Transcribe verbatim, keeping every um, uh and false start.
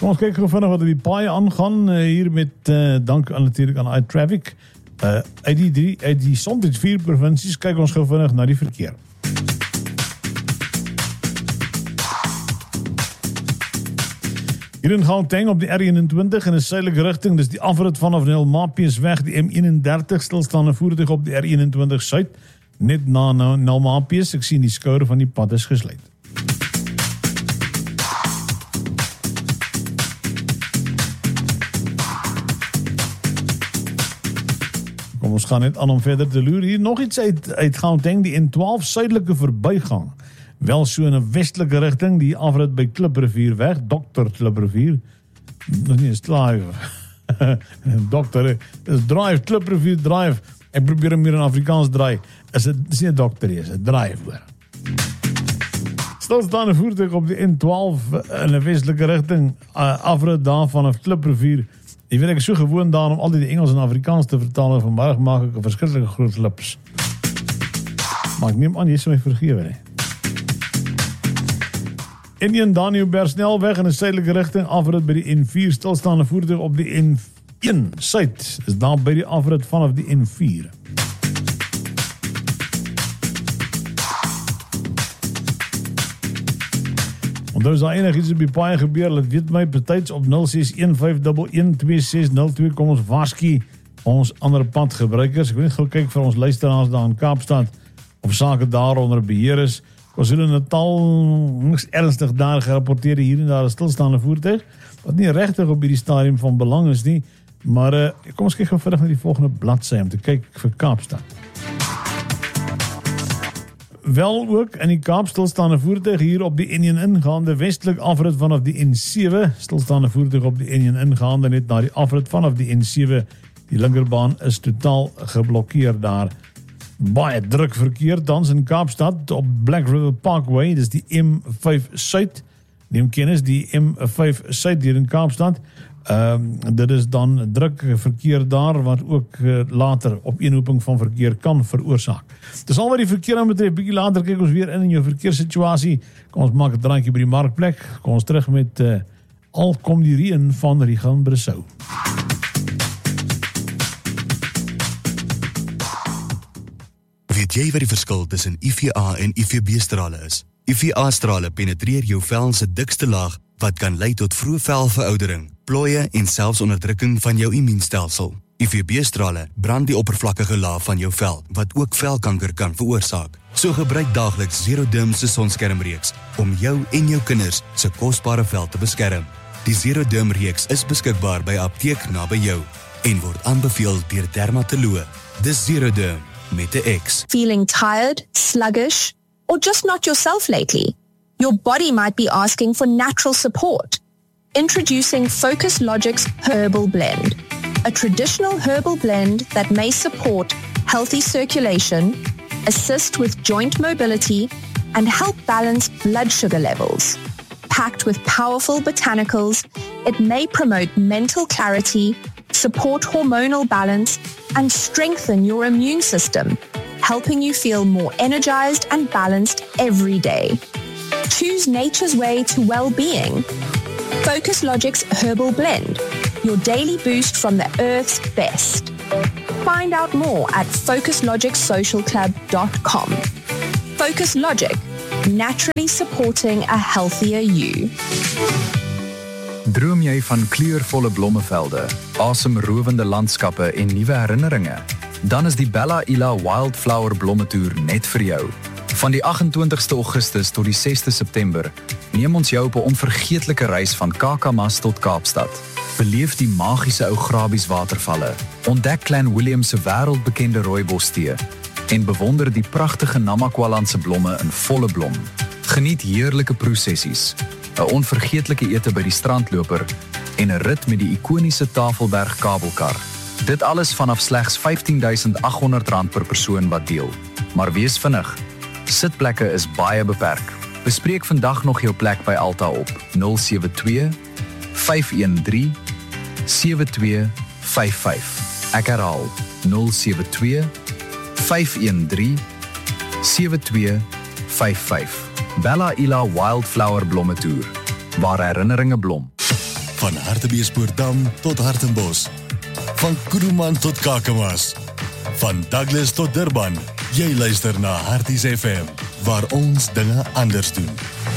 Kom ons kyk gou vinnig wat op die paai aangaan, uh, hier met, uh, dank aan natuurlijk aan iTraffic. Uh, uit die, drie, uit die soms vier provinsies, kyk ons gou vinnig na die verkeer. Hier in Gauteng op die R eenentwintig in 'n suidelike rigting, dis die afrit vanaf Nelmapiesweg, die M eenendertig, stilstaande voertuig op die R eenentwintig Suid, net na Nelmapies. Ek sien die skouer van die pad is gesluit. Kom ons gaan net aan om verder te loer. Hier nog iets uit, uit Gauteng, die N twaalf suidelike verbygang. Wel so in 'n westelike rigting, die afrit by Kliprivier weg, Dokter Kliprivier. Nog nie, is drive. Dokter, is drive, Kliprivier drive. Ek probeer hom hier in Afrikaans draai. Is het, is nie 'n dokter nie, is 'n drive hoor. Stilstaande voertuig op die N twaalf in 'n westelike rigting, uh, afrit daar vanaf Kliprivier. Jy weet ek is so gewoon daar om altyd die Engels en Afrikaans te vertaal en vanmiddag maak ek 'n verskriklike groot lips. Maar ek neem aan jy sal my vergewe nie. N een Daniëlberg snelweg in 'n suidelike rigting, afrit by die N vier, stilstaande voertuig op die N een suid, is daar by die afrit vanaf die N vier. Onthou as daar enig iets op die paai gebeur, laat weet my betyds op nul ses een vyf een een twee ses nul twee, kom ons waarsku ons ander padgebruikers. Ek wil net gou kyk vir ons luisteraars daar in Kaapstad of sake daar onder beheer is. KwaZulu-Natal, niks ernstig daar gerapporteer, hier en daar 'n stilstaande voertuig, wat nie regtig op hierdie stadium van belang is nie, maar uh, kom ons kyk gou vinnig na die volgende bladsy om te kyk vir Kaapstad. Wel ook in die Kaap stilstaande voertuig hier op die N een ingaande, westelik afrit vanaf die N sewe, stilstaande voertuig op die N een ingaande, net na die afrit vanaf die N sewe, die linkerbaan is totaal geblokkeer daar. Baie druk verkeer tans in Kaapstad op Black River Parkway, dis die M vyf Suid, neem kennis, die M vyf Suid hier in Kaapstad. Um, dit is dan druk verkeer daar, wat ook uh, later op eenhoping van verkeer kan veroorsaak. Dis al wat die verkeer aan betref, bietjie later kyk ons weer in in jou verkeerssituasie. Kom ons maak 'n draantjie by die markplek, kom ons terug met uh, Al kom die reën van Rigan Bressou. Weet jy wat die verskil tussen U V A en U V B-strale is? U V A-strale penetreer jou vel se dikste laag wat kan lei tot vroeë velveroudering, plooie en selfs onderdrukking van jou immuunstelsel. U V B-strale brand die oppervlakkige laag van jou vel wat ook velkanker kan veroorsaak. So gebruik daagliks Zeroderm se sonskermreeks om jou en jou kinders se kosbare vel te beskerm. Die Zeroderm reeks is beskikbaar by apteek naby jou en word aanbeveel deur dermatoloë. Dis Zeroderm met 'n X. Feeling tired, sluggish, or just not yourself lately? Your body might be asking for natural support. Introducing Focus Logic's Herbal Blend, a traditional herbal blend that may support healthy circulation, assist with joint mobility, and help balance blood sugar levels. Packed with powerful botanicals, it may promote mental clarity, support hormonal balance, and strengthen your immune system, helping you feel more energized and balanced every day. Choose nature's way to well-being. Focus Logic's Herbal Blend, your daily boost from the earth's best. Find out more at focus logic social club dot com. Focus Logic, naturally supporting a healthier you. Droom jy van kleurvolle blommevelde, asemrowende landskappe en nuwe herinneringe? Dan is die Bella Ila Wildflower Blommetoer net vir jou. Van die agt-en-twintigste Augustus tot die sesde September neem ons jou op 'n onvergeetlike reis van Kakamas tot Kaapstad. Beleef die magiese ou Grabies watervalle, ontdek Clan William se wêreldbekende rooibostee en bewonder die pragtige Namakwalandse blomme in volle blom. Geniet heerlike proesessies, 'n onvergeetlike ete by die strandloper en 'n rit met die ikoniese Tafelberg kabelkar. Dit alles vanaf slegs vyftien duisend agt honderd rand per persoon wat deel. Maar wees vinnig, sitplekke is baie beperk. Bespreek vandag nog jou plek by Alta op nul sewe twee vyf een drie sewe twee vyf vyf. Ek herhaal nul sewe twee vyf een drie sewe twee vyf vyf. Bella Ila Wildflower Blommetoer, waar herinneringe blom. Van Hartbeespoortdam tot Hartenbos. Van Kuruman tot Kakamas. Van Douglas tot Durban. Jy luister na Harties F M, waar ons dinge anders doen.